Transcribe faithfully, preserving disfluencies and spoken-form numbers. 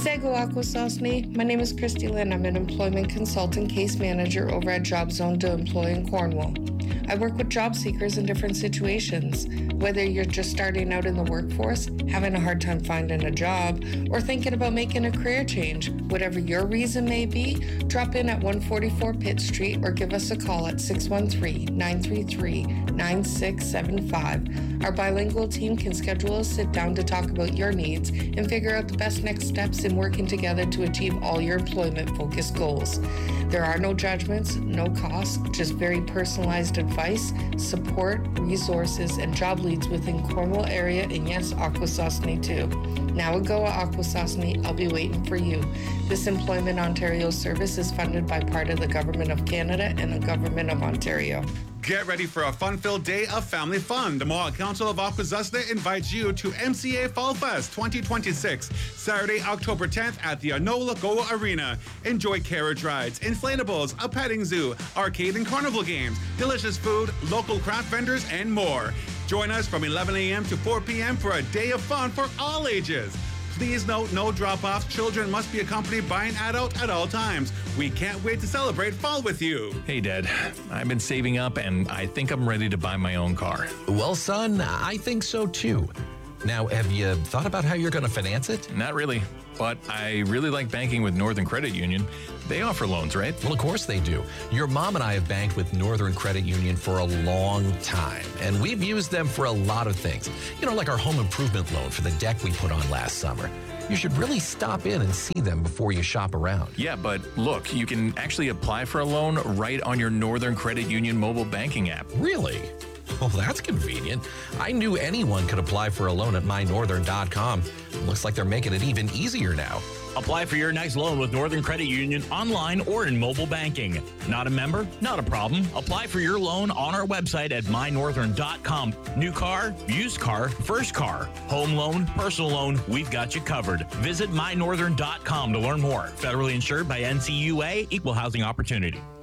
Sego Akwesasne. My name is Christy Lynn. I'm an employment consultant case manager over at Job Zone to Employ in Cornwall. I work with job seekers in different situations. Whether you're just starting out in the workforce, having a hard time finding a job, or thinking about making a career change, whatever your reason may be, drop in at one forty-four Pitt Street or give us a call at six one three, nine three three, nine six seven five. Our bilingual team can schedule a sit down to talk about your needs and figure out the best next steps in working together to achieve all your employment-focused goals. There are no judgments, no costs, just very personalized advice, support, resources, and job leads within Cornwall area, and yes, Akwesasne too. Now at Goa Akwesasne, I'll be waiting for you. This Employment Ontario service is funded by part of the Government of Canada and the Government of Ontario. Get ready for a fun-filled day of family fun. The Mohawk Council of Akwesasne invites you to M C A Fall Fest twenty twenty-six, Saturday, October tenth at the Anola Goa Arena. Enjoy carriage rides, inflatables, a petting zoo, arcade and carnival games, delicious food, local craft vendors, and more. Join us from eleven a.m. to four p.m. for a day of fun for all ages. Please note, no drop-offs. Children must be accompanied by an adult at all times. We can't wait to celebrate fall with you. Hey, Dad. I've been saving up, and I think I'm ready to buy my own car. Well, son, I think so too. Now, have you thought about how you're going to finance it? Not really, but I really like banking with Northern Credit Union. They offer loans, right? Well, of course they do. Your mom and I have banked with Northern Credit Union for a long time, and we've used them for a lot of things. You know, like our home improvement loan for the deck we put on last summer. You should really stop in and see them before you shop around. Yeah, but look, you can actually apply for a loan right on your Northern Credit Union mobile banking app. Really? Well, that's convenient. I knew anyone could apply for a loan at my northern dot com. Looks like they're making it even easier now. Apply for your next loan with Northern Credit Union online or in mobile banking. Not a member? Not a problem. Apply for your loan on our website at my northern dot com. New car, used car, first car, home loan, personal loan, we've got you covered. Visit my northern dot com to learn more. Federally insured by N C U A, Equal Housing Opportunity.